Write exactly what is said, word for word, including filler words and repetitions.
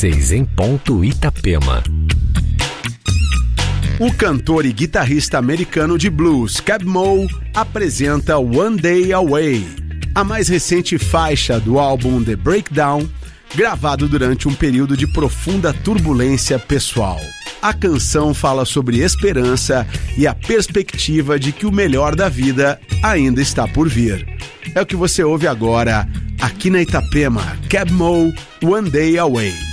seis em ponto, Itapema. O cantor e guitarrista americano de blues, Keb Mo, apresenta One Day Away, a mais recente faixa do álbum The Breakdown, gravado durante um período de profunda turbulência pessoal. A canção fala sobre esperança e a perspectiva de que o melhor da vida ainda está por vir. É o que você ouve agora, aqui na Itapema, Keb Mo, One Day Away.